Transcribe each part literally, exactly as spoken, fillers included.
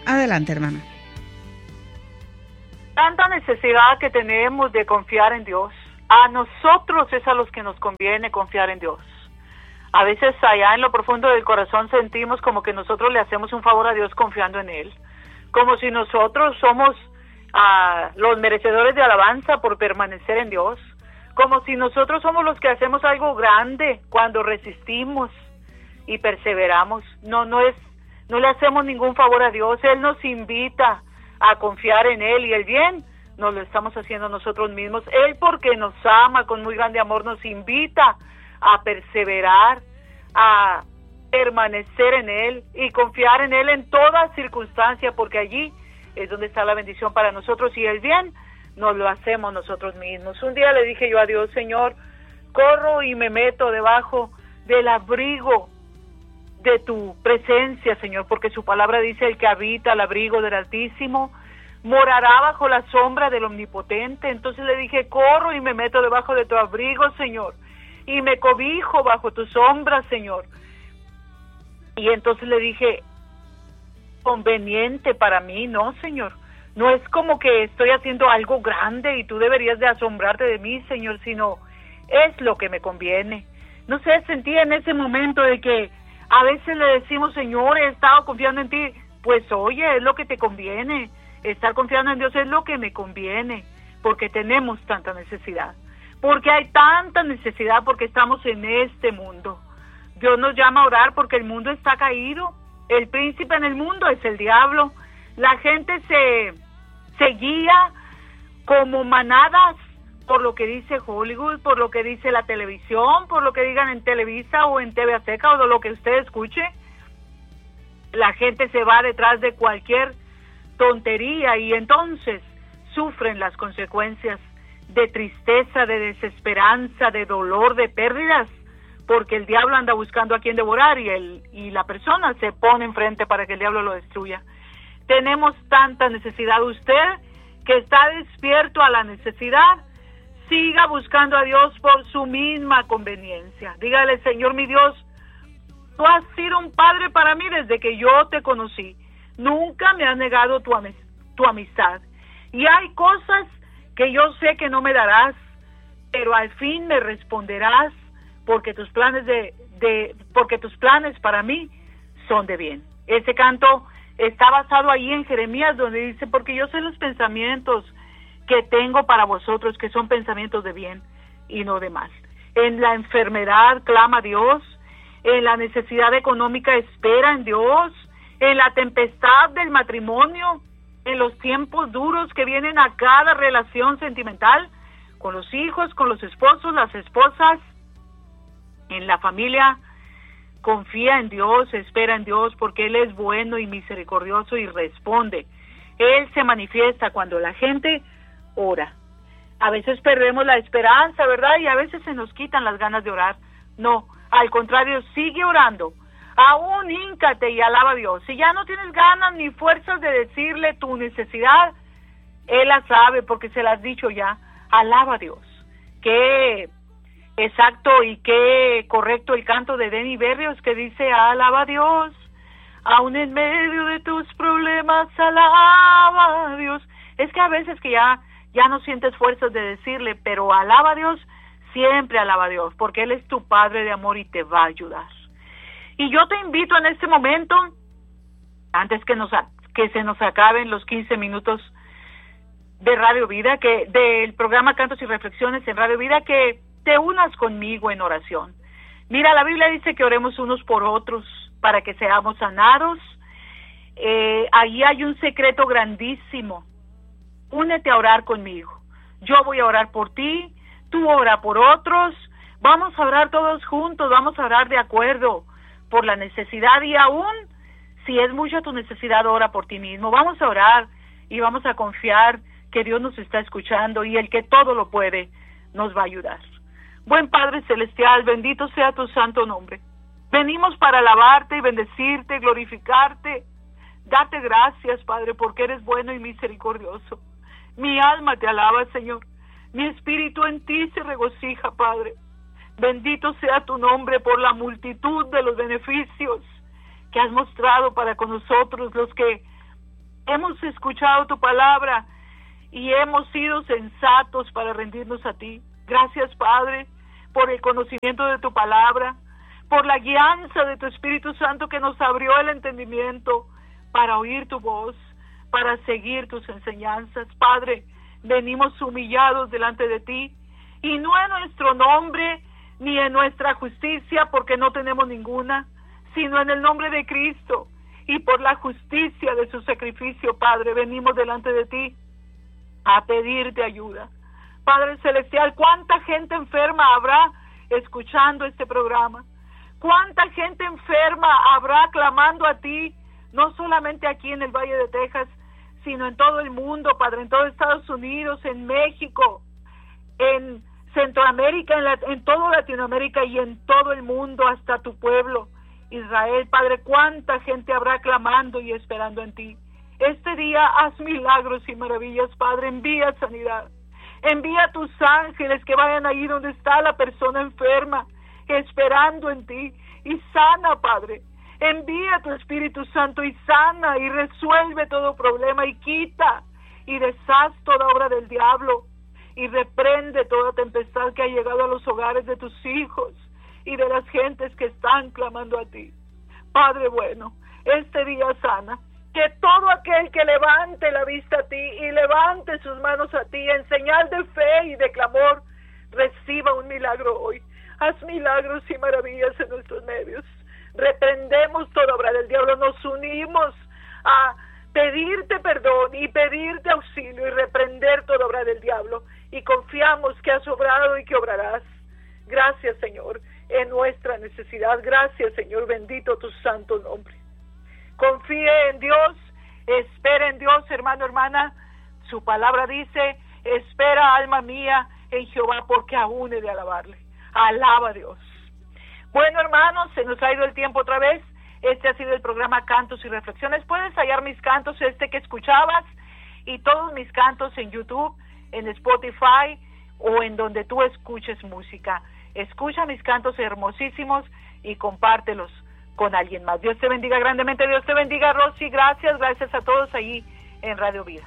Adelante, hermana. Tanta necesidad que tenemos de confiar en Dios. A nosotros es a los que nos conviene confiar en Dios. A veces allá en lo profundo del corazón sentimos como que nosotros le hacemos un favor a Dios confiando en Él. Como si nosotros somos uh, los merecedores de alabanza por permanecer en Dios. Como si nosotros somos los que hacemos algo grande cuando resistimos y perseveramos. No, no es, no le hacemos ningún favor a Dios. Él nos invita a confiar en Él, y el bien nos lo estamos haciendo nosotros mismos. Él, porque nos ama con muy grande amor, nos invita a perseverar, a permanecer en Él y confiar en Él en toda circunstancia, porque allí es donde está la bendición para nosotros, y el bien nos lo hacemos nosotros mismos. Un día le dije yo a Dios: Señor, corro y me meto debajo del abrigo de tu presencia, Señor, porque su palabra dice: el que habita al abrigo del Altísimo morará bajo la sombra del Omnipotente. Entonces le dije: corro y me meto debajo de tu abrigo, Señor, y me cobijo bajo tu sombra, Señor. Y entonces le dije: conveniente para mí, no, Señor, no es como que estoy haciendo algo grande y tú deberías de asombrarte de mí, Señor, sino es lo que me conviene. No sé, sentí en ese momento de que a veces le decimos: Señor, he estado confiando en ti. Pues oye, es lo que te conviene. Estar confiando en Dios es lo que me conviene, porque tenemos tanta necesidad, porque hay tanta necesidad, porque estamos en este mundo. Dios nos llama a orar porque el mundo está caído. El príncipe en el mundo es el diablo. La gente se, se guía como manadas por lo que dice Hollywood, por lo que dice la televisión, por lo que digan en Televisa o en T V Azteca, o de lo que usted escuche. La gente se va detrás de cualquier tontería y entonces sufren las consecuencias de tristeza, de desesperanza, de dolor, de pérdidas, porque el diablo anda buscando a quien devorar, y el y la persona se pone enfrente para que el diablo lo destruya. Tenemos tanta necesidad. Usted que está despierto a la necesidad, siga buscando a Dios por su misma conveniencia. Dígale: Señor mi Dios, tú has sido un padre para mí desde que yo te conocí. Nunca me has negado tu, am- tu amistad. Y hay cosas que yo sé que no me darás, pero al fin me responderás, porque tus planes de, de porque tus planes para mí son de bien. Ese canto está basado ahí en Jeremías, donde dice: porque yo sé los pensamientos que tengo para vosotros, que son pensamientos de bien y no de mal. En la enfermedad clama a Dios, en la necesidad económica espera en Dios, en la tempestad del matrimonio, en los tiempos duros que vienen a cada relación sentimental, con los hijos, con los esposos, las esposas, en la familia. Confía en Dios, espera en Dios, porque Él es bueno y misericordioso y responde. Él se manifiesta cuando la gente ora. A veces perdemos la esperanza, ¿verdad? Y a veces se nos quitan las ganas de orar. No, al contrario, sigue orando. Aún híncate y alaba a Dios. Si ya no tienes ganas ni fuerzas de decirle tu necesidad, Él la sabe porque se la has dicho ya. Alaba a Dios. Qué exacto y qué correcto el canto de Denny Berrios, que dice: alaba a Dios, aún en medio de tus problemas, alaba a Dios. Es que a veces que ya, ya no sientes fuerzas de decirle, pero alaba a Dios, siempre alaba a Dios, porque Él es tu Padre de amor y te va a ayudar. Y yo te invito en este momento, antes que nos que se nos acaben los quince minutos de Radio Vida, que del programa Cantos y Reflexiones en Radio Vida, que te unas conmigo en oración. Mira, la Biblia dice que oremos unos por otros para que seamos sanados. Eh, ahí hay un secreto grandísimo. Únete a orar conmigo. Yo voy a orar por ti, tú ora por otros. Vamos a orar todos juntos, vamos a orar de acuerdo por la necesidad, y aún si es mucha tu necesidad, ora por ti mismo. Vamos a orar y vamos a confiar que Dios nos está escuchando, y el que todo lo puede nos va a ayudar. Buen Padre Celestial, bendito sea tu santo nombre. Venimos para alabarte y bendecirte, glorificarte, darte gracias, Padre, porque eres bueno y misericordioso. Mi alma te alaba, Señor. Mi espíritu en ti se regocija, Padre. Bendito sea tu nombre por la multitud de los beneficios que has mostrado para con nosotros, los que hemos escuchado tu palabra y hemos sido sensatos para rendirnos a ti. Gracias, Padre, por el conocimiento de tu palabra, por la guianza de tu Espíritu Santo que nos abrió el entendimiento para oír tu voz, para seguir tus enseñanzas. Padre, venimos humillados delante de ti, y no en nuestro nombre ni en nuestra justicia, porque no tenemos ninguna, sino en el nombre de Cristo y por la justicia de su sacrificio. Padre, venimos delante de ti a pedirte ayuda. Padre Celestial, ¿cuánta gente enferma habrá escuchando este programa? ¿Cuánta gente enferma habrá clamando a ti, no solamente aquí en el Valle de Texas, sino en todo el mundo, Padre, en todo Estados Unidos, en México, en Centroamérica, en, la, en toda Latinoamérica y en todo el mundo, hasta tu pueblo, Israel? Padre, ¿cuánta gente habrá clamando y esperando en ti? Este día haz milagros y maravillas, Padre. Envía sanidad. Envía a tus ángeles que vayan ahí donde está la persona enferma, esperando en ti, y sana, Padre. Envía a tu Espíritu Santo y sana y resuelve todo problema y quita y deshaz toda obra del diablo y reprende toda tempestad que ha llegado a los hogares de tus hijos y de las gentes que están clamando a ti. Padre bueno, este día sana, que todo aquel que levante la vista a ti y levante sus manos a ti en señal de fe y de clamor, reciba un milagro hoy. Haz milagros y maravillas en nuestros medios. Reprendemos toda obra del diablo, nos unimos a pedirte perdón y pedirte auxilio y reprender toda obra del diablo, y confiamos que has obrado y que obrarás. Gracias, Señor, en nuestra necesidad. Gracias, Señor, bendito tu santo nombre. Confíe en Dios, espera en Dios, hermano, hermana. Su palabra dice: espera, alma mía, en Jehová, porque aún he de alabarle. Alaba a Dios. Bueno, hermanos, se nos ha ido el tiempo otra vez. Este ha sido el programa Cantos y Reflexiones. Puedes hallar mis cantos, este que escuchabas, y todos mis cantos en YouTube, en Spotify o en donde tú escuches música. Escucha mis cantos hermosísimos y compártelos con alguien más. Dios te bendiga grandemente. Dios te bendiga, Rosy. Gracias, gracias a todos ahí en Radio Vida.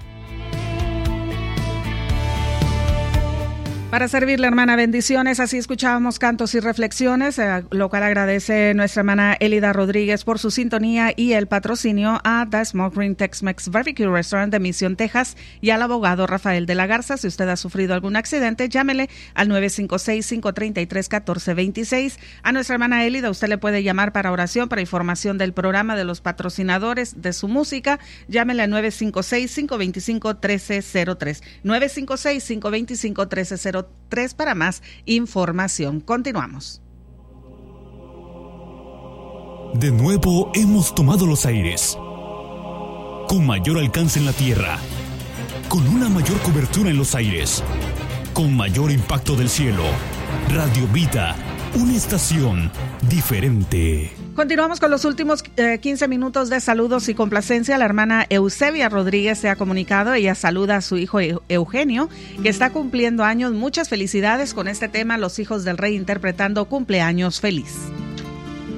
Para servirle, hermana, bendiciones. Así escuchábamos Cantos y Reflexiones, eh, lo cual agradece nuestra hermana Elida Rodríguez por su sintonía y el patrocinio a The Smoke Green Tex-Mex Barbecue Restaurant de Mission, Texas, y al abogado Rafael de la Garza. Si usted ha sufrido algún accidente, llámele al nueve cinco seis, cinco tres tres, uno cuatro dos seis. A nuestra hermana Elida usted le puede llamar para oración, para información del programa, de los patrocinadores, de su música. Llámele al nueve cinco seis, cinco dos cinco, uno tres cero tres. nueve cinco seis, cinco dos cinco, uno tres cero tres para más información. Continuamos. De nuevo hemos tomado los aires, con mayor alcance en la tierra, con una mayor cobertura en los aires, con mayor impacto del cielo. Radio Vida, una estación diferente. Continuamos con los últimos eh, quince minutos de saludos y complacencia. La hermana Eusebia Rodríguez se ha comunicado. Ella saluda a su hijo Eugenio, que está cumpliendo años. Muchas felicidades con este tema, Los Hijos del Rey, interpretando Cumpleaños Feliz.